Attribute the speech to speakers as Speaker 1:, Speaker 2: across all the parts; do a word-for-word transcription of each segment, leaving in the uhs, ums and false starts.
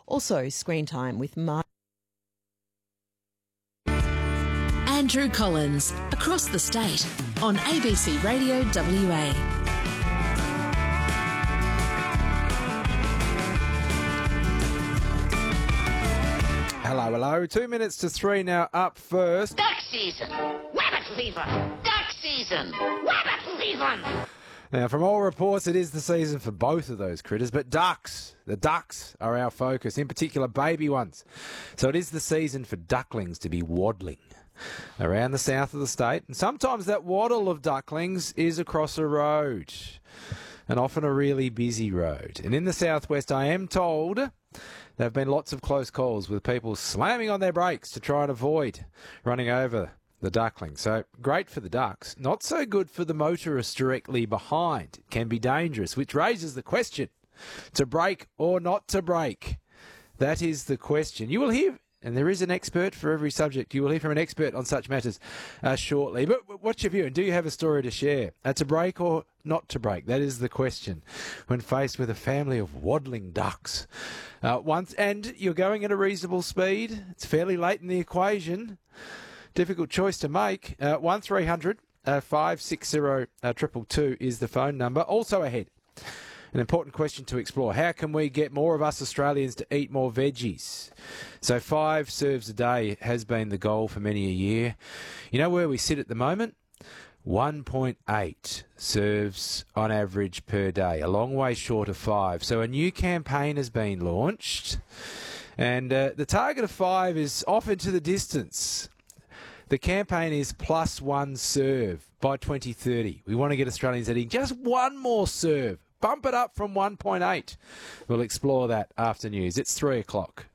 Speaker 1: Also, Screen Time with Mark.
Speaker 2: Andrew Collins, across the state on A B C Radio W A.
Speaker 3: Hello, hello. Two minutes to three now. Up first.
Speaker 4: Duck season! Rabbit fever! Duck season! Rabbit fever!
Speaker 3: Now, from all reports, it is the season for both of those critters, but ducks, the ducks are our focus, in particular baby ones. So it is the season for ducklings to be waddling around the south of the state, and sometimes that waddle of ducklings is across a road, and often a really busy road. And in the southwest, I am told there have been lots of close calls with people slamming on their brakes to try and avoid running over the duckling. So great for the ducks, not so good for the motorists directly behind. It can be dangerous, which raises the question, to brake or not to brake? That is the question. You will hear, and there is an expert for every subject, you will hear from an expert on such matters uh, shortly. But what's your view, and do you have a story to share? Uh, to brake or not to brake? That is the question when faced with a family of waddling ducks. Uh, once, and you're going at a reasonable speed. It's fairly late in the equation. Difficult choice to make. Uh, one three hundred five six zero two two two is the phone number. Also ahead, an important question to explore. How can we get more of us Australians to eat more veggies? So five serves a day has been the goal for many a year. You know where we sit at the moment? one point eight serves on average per day, a long way short of five. So a new campaign has been launched, and uh, the target of five is off into the distance. The campaign is plus one serve by twenty thirty. We want to get Australians eating just one more serve. Bump it up from one point eight. We'll explore that after news. It's three o'clock.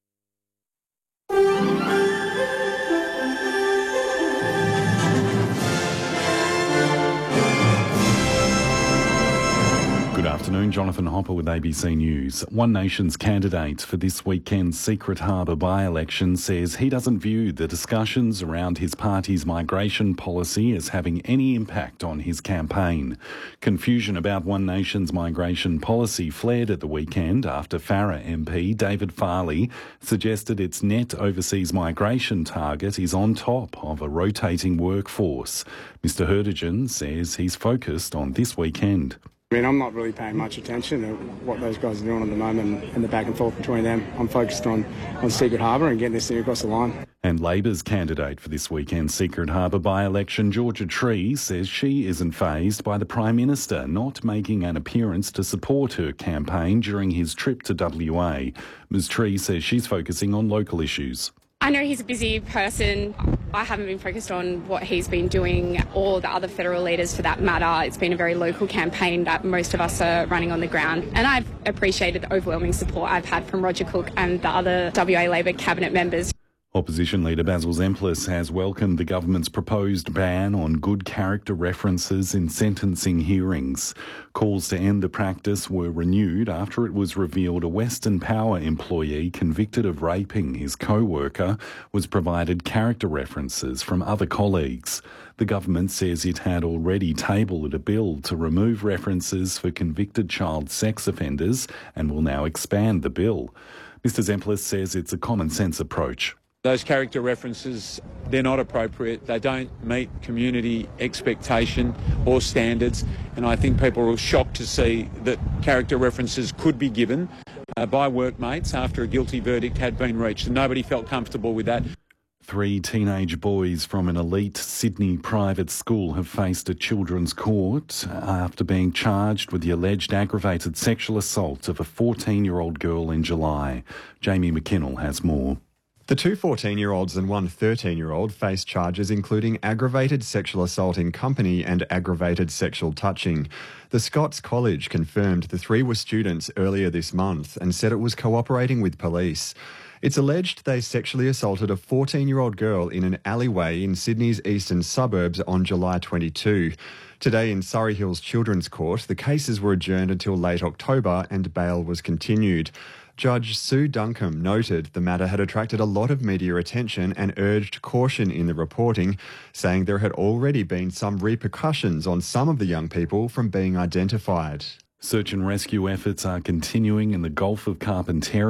Speaker 5: Good afternoon, Jonathan Hopper with A B C News. One Nation's candidate for this weekend's Secret Harbour by-election says he doesn't view the discussions around his party's migration policy as having any impact on his campaign. Confusion about One Nation's migration policy flared at the weekend after Farrer M P David Farley suggested its net overseas migration target is on top of a rotating workforce. Mister Herdigan says he's focused on this weekend.
Speaker 6: I mean, I'm not really paying much attention to what those guys are doing at the moment and the back and forth between them. I'm focused on, on Secret Harbour and getting this thing across the line.
Speaker 5: And Labor's candidate for this weekend's Secret Harbour by-election, Georgia Tree, says she isn't fazed by the Prime Minister not making an appearance to support her campaign during his trip to W A. Miz Tree says she's focusing on local issues.
Speaker 7: I know he's a busy person. I haven't been focused on what he's been doing or the other federal leaders for that matter. It's been a very local campaign that most of us are running on the ground. And I've appreciated the overwhelming support I've had from Roger Cook and the other W A Labor cabinet members.
Speaker 5: Opposition leader Basil Zemplis has welcomed the government's proposed ban on good character references in sentencing hearings. Calls to end the practice were renewed after it was revealed a Western Power employee convicted of raping his co-worker was provided character references from other colleagues. The government says it had already tabled a bill to remove references for convicted child sex offenders and will now expand the bill. Mister Zemplis says it's a common-sense approach.
Speaker 8: Those character references, they're not appropriate. They don't meet community expectation or standards. And I think people were shocked to see that character references could be given uh, by workmates after a guilty verdict had been reached. And nobody felt comfortable with that.
Speaker 5: Three teenage boys from an elite Sydney private school have faced a children's court after being charged with the alleged aggravated sexual assault of a fourteen-year-old girl in July. Jamie McKinnell has more.
Speaker 9: The two fourteen-year-olds and one thirteen-year-old face charges including aggravated sexual assault in company and aggravated sexual touching. The Scots College confirmed the three were students earlier this month and said it was cooperating with police. It's alleged they sexually assaulted a fourteen-year-old girl in an alleyway in Sydney's eastern suburbs on July twenty-second. Today in Surrey Hills Children's Court, the cases were adjourned until late October and bail was continued. Judge Sue Duncombe noted the matter had attracted a lot of media attention and urged caution in the reporting, saying there had already been some repercussions on some of the young people from being identified.
Speaker 5: Search and rescue efforts are continuing in the Gulf of Carpentaria.